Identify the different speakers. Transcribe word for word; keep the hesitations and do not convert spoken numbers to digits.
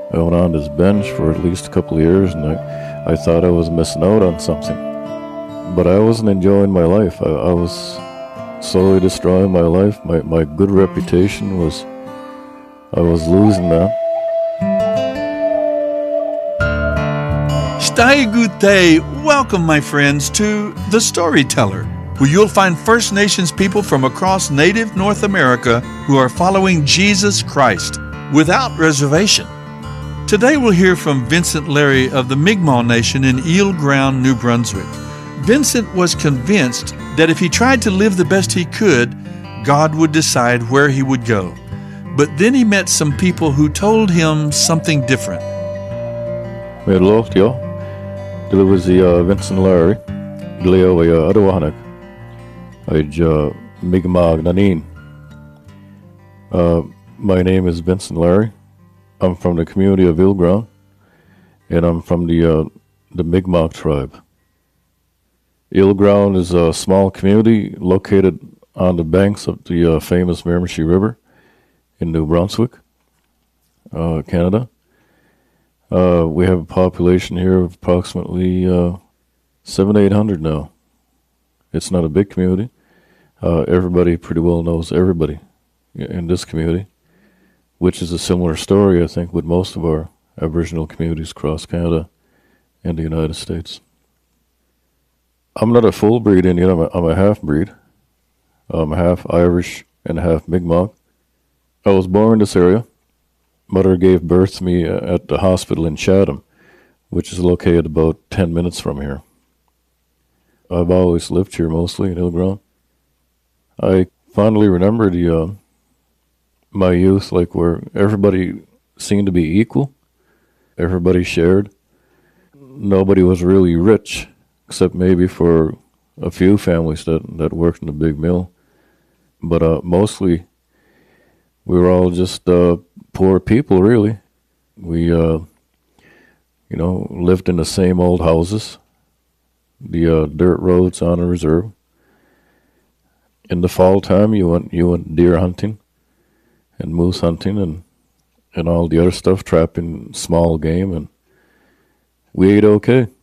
Speaker 1: I went on this bench for at least a couple of years, and I, I thought I was missing out on something. But I wasn't enjoying my life. I, I was slowly destroying my life. My, my good reputation was, I was losing that.
Speaker 2: Stai Gute, welcome my friends to The Storyteller, where you'll find First Nations people from across native North America who are following Jesus Christ without reservation. Today we'll hear from Vincent Larry of the Mi'kmaq Nation in Eel Ground, New Brunswick. Vincent was convinced that if he tried to live the best he could, God would decide where he would go. But then he met some people who told him something different.
Speaker 1: Midlotio, Dili was the Vincent Larry, Dilio wa Adawahanak, Ij Mi'kmaq Nanin. My name is Vincent Larry. I'm from the community of Eel Ground, and I'm from the uh, the Mi'kmaq tribe. Eel Ground is a small community located on the banks of the uh, famous Miramichi River in New Brunswick, uh, Canada. Uh, we have a population here of approximately uh, seven, eight hundred now. It's not a big community. Uh, everybody pretty well knows everybody in this community, which is a similar story, I think, with most of our Aboriginal communities across Canada and the United States. I'm not a full-breed Indian. I'm a, I'm a half-breed. I'm half Irish and half Mi'kmaq. I was born in this area. Mother gave birth to me at the hospital in Chatham, which is located about ten minutes from here. I've always lived here mostly in Eel Ground. I fondly remember the uh, my youth, like where everybody seemed to be equal. Everybody shared. Nobody was really rich, except maybe for a few families that, that worked in the big mill. But uh, mostly, we were all just uh, poor people, really. We, uh, you know, lived in the same old houses, the uh, dirt roads on a reserve. In the fall time, you went you went deer hunting and moose hunting and and all the other stuff, trapping small game, and we ate okay.